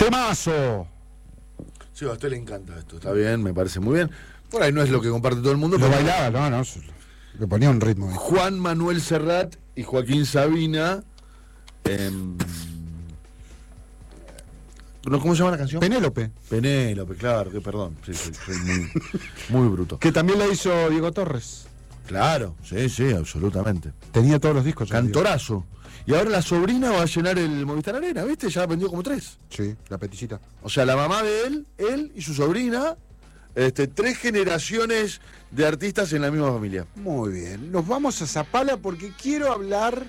¡Temazo! Sí, a usted le encanta esto, está bien, me parece muy bien. Por ahí no es lo que comparte todo el mundo. Lo pero bailaba, no, le ponía un ritmo ahí. Juan Manuel Serrat y Joaquín Sabina. ¿Cómo se llama la canción? Penélope. Penélope, claro, que perdón. Sí, soy muy bruto. Que también la hizo Diego Torres. Claro, sí, absolutamente. Tenía todos los discos. Cantorazo. Y ahora la sobrina va a llenar el Movistar Arena, ¿viste? Ya vendió como 3. Sí, la peticita. O sea, la mamá de él y su sobrina, 3 generaciones de artistas en la misma familia. Muy bien. Nos vamos a Zapala porque quiero hablar.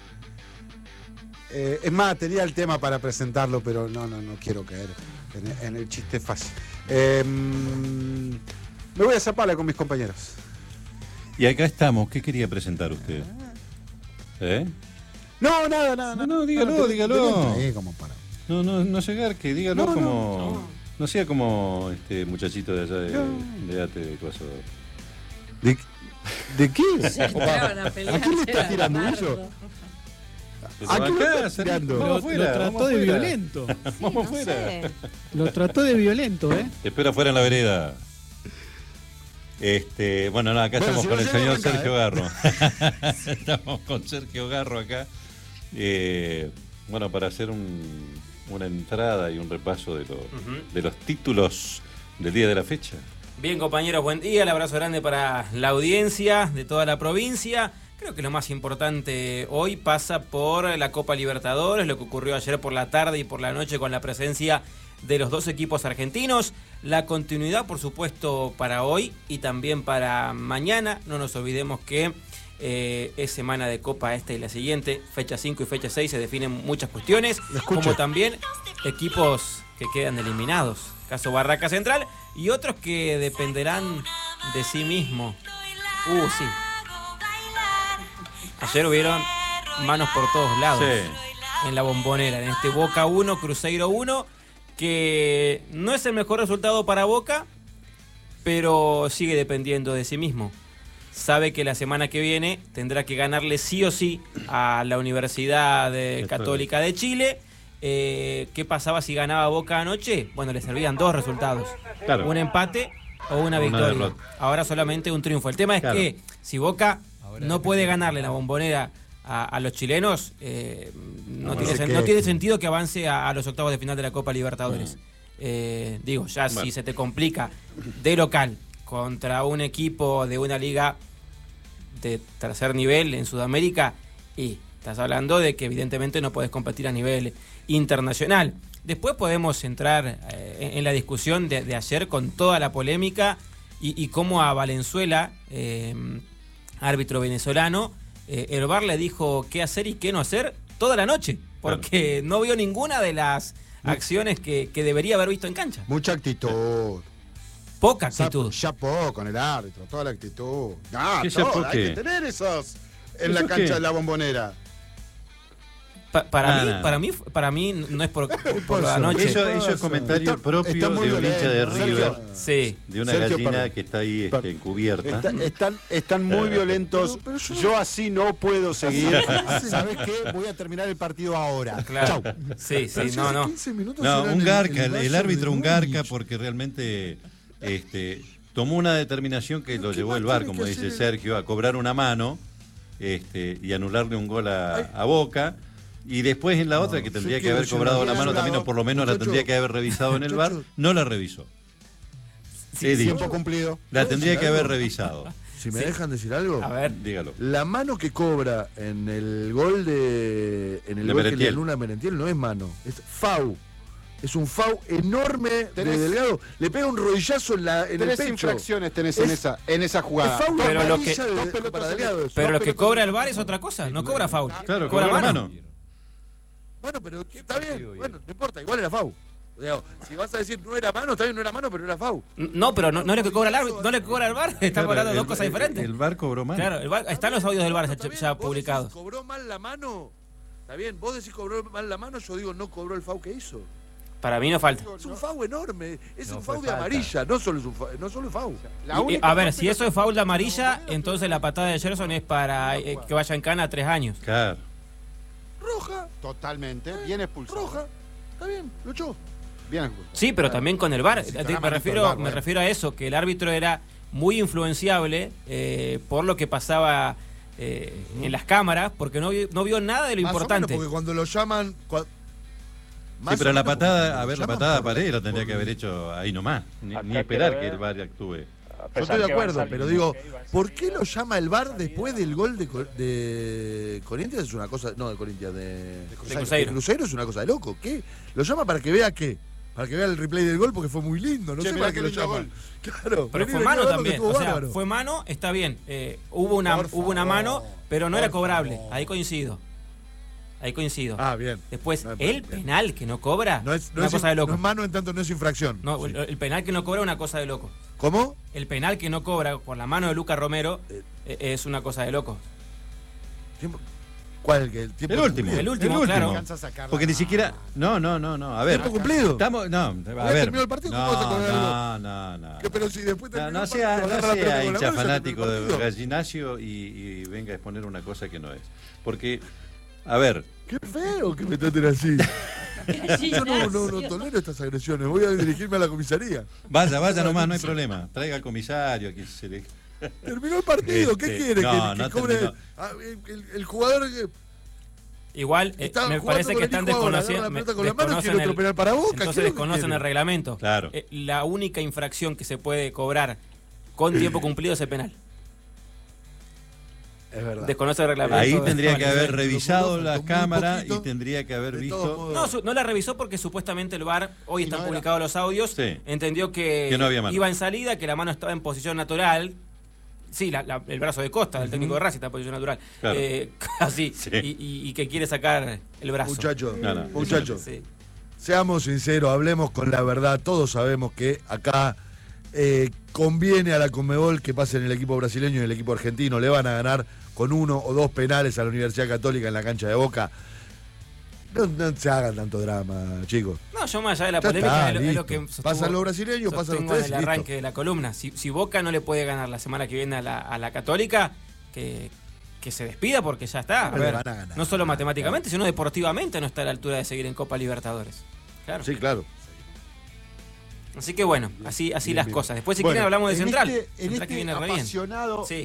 Es más, tenía el tema para presentarlo, pero no quiero caer en el chiste fácil. Me voy a Zapala con mis compañeros. Y acá estamos. ¿Qué quería presentar usted? No, nada. No, dígalo. Como para... No llegar, que dígalo como... No sea como este muchachito de allá de Ate de Coso. ¿De qué? Ya entraron a pelear. ¿A quién le está tirando eso? ¿A qué lo está tirando? Lo trató de violento. Vamos afuera. Lo trató de violento, ¿eh? Te espero afuera en la vereda. Bueno, acá estamos con el señor Sergio Garro. Estamos con Sergio Garro acá. Para hacer una entrada y un repaso de los títulos del día de la fecha. Bien, compañeros, buen día. El abrazo grande para la audiencia de toda la provincia. Creo que lo más importante hoy pasa por la Copa Libertadores, lo que ocurrió ayer por la tarde y por la noche con la presencia de los 2 equipos argentinos. La continuidad, por supuesto, para hoy y también para mañana. No nos olvidemos que es semana de Copa esta y la siguiente. Fecha 5 y fecha 6 se definen muchas cuestiones, como también equipos que quedan eliminados. Caso Barraca Central y otros que dependerán de sí mismo. Sí. Ayer hubieron manos por todos lados en la Bombonera, en este Boca 1, Cruzeiro 1, que no es el mejor resultado para Boca, pero sigue dependiendo de sí mismo. Sabe que la semana que viene tendrá que ganarle sí o sí a la Universidad Católica de Chile. ¿Qué pasaba si ganaba Boca anoche? Bueno, le servían 2 resultados. Claro. Un empate o una victoria. Ahora solamente un triunfo. El tema es que si Boca no puede ganarle la Bombonera a los chilenos, no tiene sentido que avance a los octavos de final de la Copa Libertadores. Si se te complica de local contra un equipo de una liga de tercer nivel en Sudamérica, y estás hablando de que evidentemente no puedes competir a nivel internacional. Después podemos entrar en la discusión de ayer con toda la polémica y cómo a Valenzuela, árbitro venezolano, el VAR le dijo qué hacer y qué no hacer toda la noche, porque no vio ninguna de las acciones que debería haber visto en cancha. Mucha actitud. Poca actitud. Ya con el árbitro, toda la actitud. Hay que tener esos en la cancha de la Bombonera. Para mí no es por la noche. Eso es comentario propio de un hincha de River, de una gallina que está ahí encubierta. Están muy violentos. Yo así no puedo seguir. ¿Sabes qué? Voy a terminar el partido ahora. Claro. Chau. Sí, no, un garca, el árbitro un garca, porque realmente tomó una determinación que lo llevó el VAR, como dice Sergio, a cobrar una mano y anularle un gol a Boca. Y después en la otra, que tendría que haber cobrado la mano también, o por lo menos la tendría que haber revisado en el VAR, no la revisó. Tiempo cumplido. La tendría que haber revisado. Si me dejan decir algo, a ver, dígalo. La mano que cobra en el gol gol que le anula a Merentiel no es mano, es FAU. Es un FAU enorme de Delgado. Le pega un rodillazo en el pecho. 3 infracciones tenés en esa jugada. Pero lo que cobra el VAR es otra cosa, no cobra FAU. Claro, cobra mano. Bueno, pero está bien. Bueno, no importa, igual era FAU. Si vas a decir no era mano, está bien, no era mano, pero era FAU. No, pero no es lo que cobra el árbitro, no le cobra el VAR. Estamos hablando de 2 cosas diferentes. El VAR cobró mal. Claro, están los audios del VAR ya publicados. ¿Cobró mal la mano? Está bien, vos decís cobró mal la mano, yo digo no cobró el FAU que hizo. Para mí no falta. Es un FAU enorme, es un FAU de amarilla, no solo es FAU. A ver, si eso es FAU de amarilla, entonces la patada de Gerson es para que vaya en cana 3 años. Claro. Roja. Totalmente, bien expulsado. Roja, está bien, lo echó. bien ajustado. Sí, pero también con el VAR. Me bueno. refiero a eso, que el árbitro era muy influenciable por lo que pasaba en las cámaras, porque no vio nada de lo Más importante. o menos, porque cuando lo llaman... Sí, pero la patada, la patada a pared lo tendría que haber hecho ahí nomás. Ni esperar que el VAR actúe. Yo estoy de acuerdo, pero digo, ¿por qué lo llama el VAR después del gol de Corinthians? Es una cosa... No, de Corinthians, de Cruzeiro es una cosa de loco. ¿Qué? ¿Lo llama para que vea qué? Para que vea el replay del gol porque fue muy lindo. No sé para qué lo llama. Claro, pero fue mano también. O sea, fue mano, está bien. Hubo una mano, pero no era cobrable. Ahí coincido. Ah, bien. Después, el penal que no cobra, una cosa de loco. No es mano, en tanto no es infracción. No, sí. El penal que no cobra es una cosa de loco. ¿Cómo? El penal que no cobra por la mano de Lucas Romero es una cosa de loco. ¿Cuál? El último, claro. Porque ni siquiera... No. A ver. ¿Tiempo cumplido? No, a ver. ¿Terminó el partido? ¿Cómo vas a cobrar algo? No. Pero si después No sea hincha fanático de Gallinacio y venga a exponer una cosa que no es. Porque, a ver... Qué feo que me traten así. Yo no tolero estas agresiones. Voy a dirigirme a la comisaría. Vaya nomás, no hay problema. Traiga al comisario, aquí se le... Terminó el partido, ¿qué quiere? No, que cobre el jugador que... Igual, me parece que están desconociendo. Entonces desconocen el reglamento. Claro. La única infracción que se puede cobrar con tiempo cumplido es el penal. Es verdad. Desconoce el reglamento. Ahí tendría que haber revisado la cámara y tendría que haber visto... No la revisó porque supuestamente el VAR, hoy están publicados los audios, entendió que no había mano. Iba en salida, que la mano estaba en posición natural. Sí, el brazo de Costa, del técnico de Racing, está en posición natural. Claro. Así, sí. y que quiere sacar el brazo. Muchachos, seamos sinceros, hablemos con la verdad. Todos sabemos que acá conviene a la Conmebol que pasen el equipo brasileño y el equipo argentino. Le van a ganar con 1 o 2 penales a la Universidad Católica en la cancha de Boca. No se hagan tanto drama, chicos. No, yo más allá de la polémica es lo que pasan los brasileños, pasan ustedes. En el arranque de la columna. Si Boca no le puede ganar la semana que viene a la Católica, que se despida porque ya está. A ver, no solo matemáticamente, sino deportivamente no está a la altura de seguir en Copa Libertadores. Claro. Sí, claro. Así que bueno, así las cosas. Después si quieren hablamos de Central. Central que viene apasionado. Sí.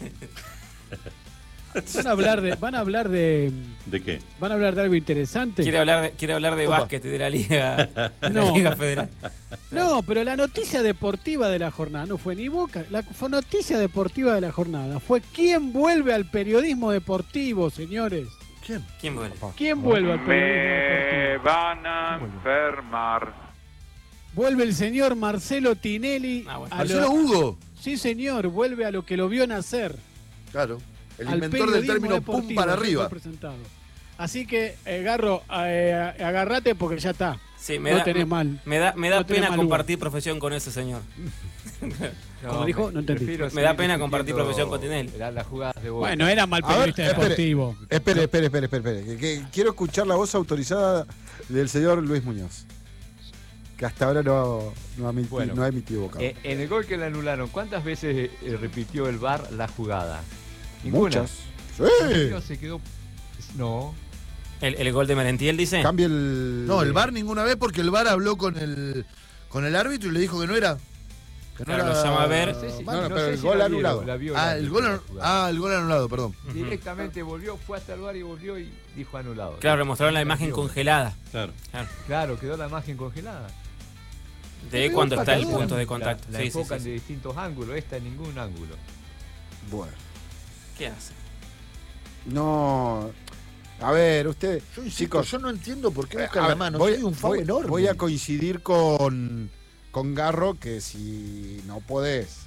Van a hablar de ¿De qué? Van a hablar de algo interesante. Quiere hablar de básquet de la Liga, Liga Federal. No, pero la noticia deportiva de la jornada no fue ni Boca. La noticia deportiva de la jornada fue quién vuelve al periodismo deportivo, señores. ¿Quién vuelve? ¿Quién vuelve al periodismo deportivo? Me van a enfermar. Vuelve el señor Marcelo Tinelli. Marcelo Hugo. Sí, señor, vuelve a lo que lo vio nacer. Claro. El inventor del término pum para arriba. Así que, Garro, agarrate porque ya está. Sí, tenés mal. Me da pena compartir profesión con ese señor. Como dijo, no entendí. Me da pena compartir profesión con Tinelli. Las jugadas de Boca. Bueno, era mal periodista deportivo. Espere. Que quiero escuchar la voz autorizada del señor Luis Muñoz. Que hasta ahora no ha emitido Boca. En el gol que le anularon, ¿cuántas veces repitió el VAR la jugada? Ninguna. Muchas. Sí. Se quedó... No. ¿El gol de Merentiel dice? Cambia el... No, el VAR ninguna vez porque el VAR habló con el árbitro y le dijo que no era. Claro, lo llama a ver. Pero el gol anulado. El gol anulado, perdón. Directamente volvió, fue hasta el VAR y volvió y dijo anulado. Claro, remostraron la imagen congelada. Claro, quedó la imagen congelada. De cuando está el punto de contacto. La enfocan de distintos ángulos, esta en ningún ángulo. Bueno. ¿Qué hace? No. A ver, usted. Chicos, yo no entiendo por qué buscan la mano. Soy un foul enorme. Voy a coincidir con Garro que si no podés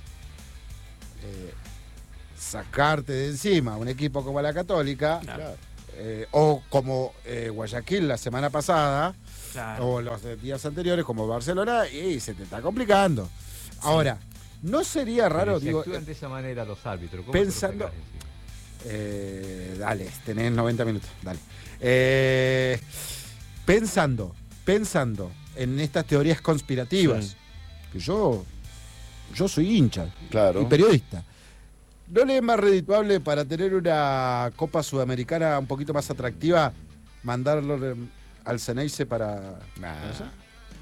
sacarte de encima a un equipo como la Católica, o como Guayaquil la semana pasada, o los días anteriores como Barcelona, y se te está complicando. Sí. Ahora, no sería raro, digo, actúan de esa manera los árbitros. ¿Cómo pensando, dale, tenés 90 minutos, dale. Pensando en estas teorías conspirativas, que yo soy hincha y periodista. ¿No le es más redituable para tener una Copa Sudamericana un poquito más atractiva mandarlo al Ceneice para...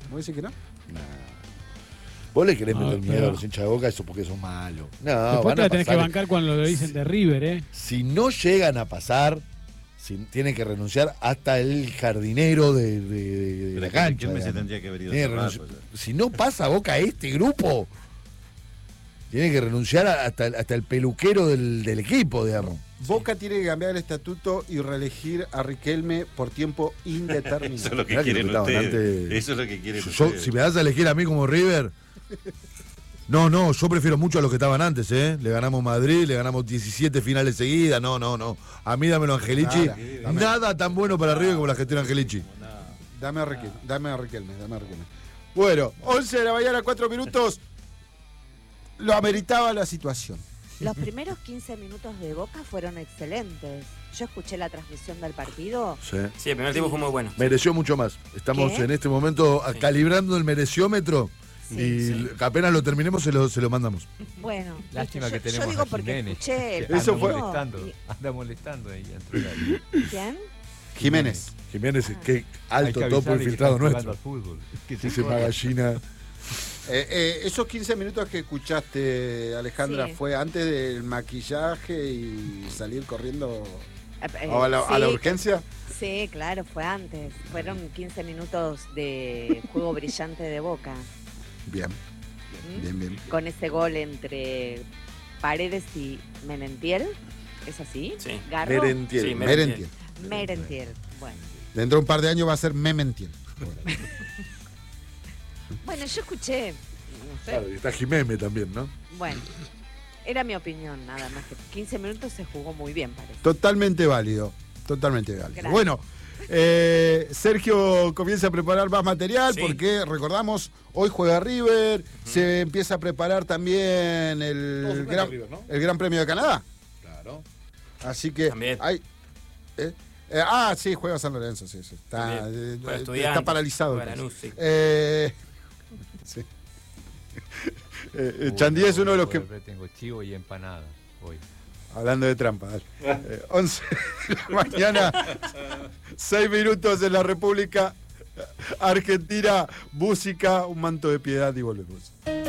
¿Vos decís que no? Vos le querés meter miedo a los hinchas de Boca, eso porque son malos. No, después te la tenés que bancar cuando lo dicen de River, ¿eh? Si no llegan a pasar, tienen que renunciar hasta el jardinero de la cancha. Se tendría que haber ido si no pasa Boca a este grupo, tiene que renunciar hasta el peluquero del equipo, digamos. Boca tiene que cambiar el estatuto y reelegir a Riquelme por tiempo indeterminado. Eso es lo que quieren ustedes. Eso es lo que quieren ustedes. Si me das a elegir a mí como River... No, yo prefiero mucho a los que estaban antes, ¿eh? Le ganamos Madrid, le ganamos 17 finales seguidas. No. A mí dámelo a Angelici. Nada tan bueno para River como la gestión de Angelici. Dame a Riquelme. Bueno, 11 de la mañana, 4 minutos. Lo ameritaba la situación. Los primeros 15 minutos de Boca fueron excelentes. Yo escuché la transmisión del partido. Sí, el primer tiempo fue muy bueno. Mereció mucho más. Estamos en este momento calibrando el mereciómetro. Y apenas lo terminemos se lo mandamos. Bueno, lástima que tenemos yo digo a Jiménez. Escuché el Eso fue anda molestando ahí. ¿Quién? Jiménez, qué alto topo infiltrado nuestro. Fútbol. Ese Magallina. Esos 15 minutos que escuchaste, Alejandra, ¿fue antes del maquillaje y salir corriendo a la urgencia? Sí, claro, fue antes. Fueron 15 minutos de juego brillante de Boca. Bien. Con ese gol entre Paredes y Merentiel. ¿Es así? Sí. ¿Garro? Merentiel. Bueno. Dentro de un par de años va a ser Mementiel. Bueno, yo escuché. No sé. Claro, y está Jiménez también, ¿no? Bueno, era mi opinión, nada más que 15 minutos se jugó muy bien, parece. Totalmente válido. Gracias. Bueno, Sergio comienza a preparar más material porque recordamos, hoy juega River, se empieza a preparar también el Gran Premio de Canadá. Claro. Así que también. Sí, juega San Lorenzo, sí. Está paralizado. Sí. Chandí es uno de los que... Tengo chivo y empanada hoy. Hablando de trampa, 11 de la mañana, 6 minutos en la República Argentina, música, un manto de piedad y volvemos.